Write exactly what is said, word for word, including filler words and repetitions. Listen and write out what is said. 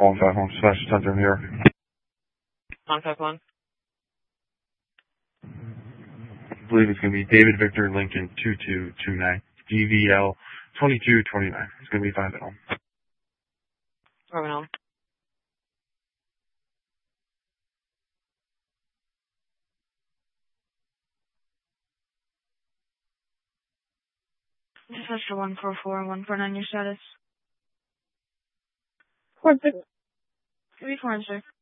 Calling five home slash center in New York. Contact one. I believe it's going to be David Victor Lincoln two two two nine. D V L twenty-two twenty-nine. It's going to be five at home. Robin home. Just touched a one four four and one four nine, your status. What's it? Three four, sir.